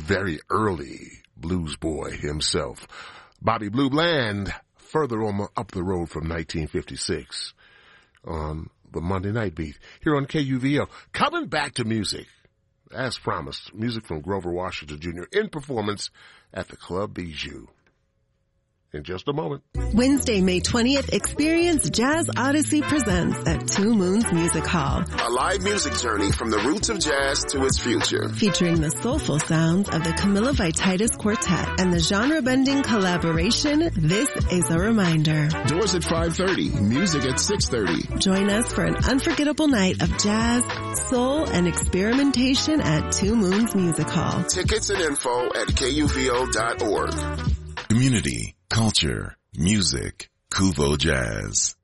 very early blues boy himself, Bobby Blue Bland, further on up the road from 1956 on the Monday Night Beat here on KUVO. Coming back to music, as promised, music from Grover Washington Jr. in performance at the Club Bijou. In just a moment. Wednesday, May 20th, experience Jazz Odyssey Presents at Two Moons Music Hall. A live music journey from the roots of jazz to its future. Featuring the soulful sounds of the Camilla Vititis Quartet and the genre-bending collaboration, This Is a Reminder. Doors at 5:30, music at 6:30. Join us for an unforgettable night of jazz, soul, and experimentation at Two Moons Music Hall. Tickets and info at KUVO.org. Community, culture, music, Kuvo Jazz.